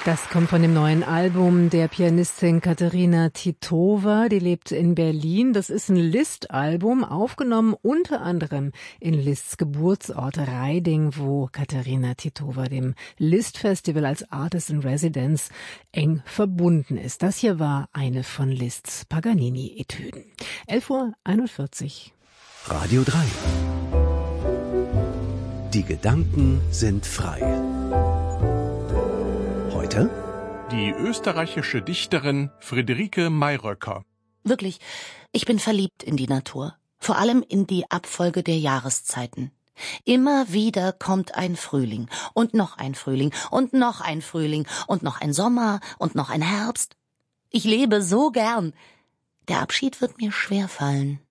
Das kommt von dem neuen Album der Pianistin Kateryna Titova, die lebt in Berlin. Das ist ein Liszt-Album, aufgenommen unter anderem in Liszts Geburtsort Reiding, wo Kateryna Titova dem Liszt-Festival als Artist in Residence eng verbunden ist. Das hier war eine von Liszts Paganini-Etüden. 11:41 Uhr. Radio 3. Die Gedanken sind frei. Heute? Die österreichische Dichterin Friederike Mayröcker. Wirklich, ich bin verliebt in die Natur. Vor allem in die Abfolge der Jahreszeiten. Immer wieder kommt ein Frühling und noch ein Frühling und noch ein Frühling und noch ein Sommer und noch ein Herbst. Ich lebe so gern. Der Abschied wird mir schwerfallen.